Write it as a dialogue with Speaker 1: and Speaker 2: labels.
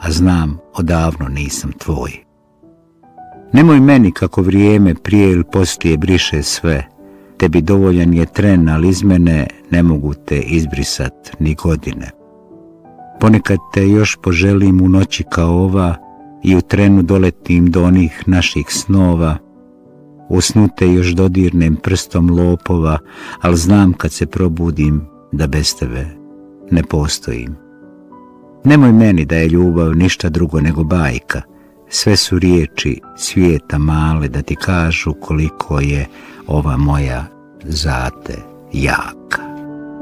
Speaker 1: a znam odavno nisam tvoj. Nemoj meni kako vrijeme prije ili poslije briše sve, tebi dovoljan je tren, ali iz mene ne mogu te izbrisat ni godine. Ponekad te još poželim u noći kao ova i u trenu doletim do onih naših snova. U snu te još dodirnem prstom lopova, ali znam kad se probudim da bez tebe ne postojim. Nemoj meni da je ljubav ništa drugo nego bajka, sve su riječi svijeta male da ti kažu koliko je ova moja za te jaka.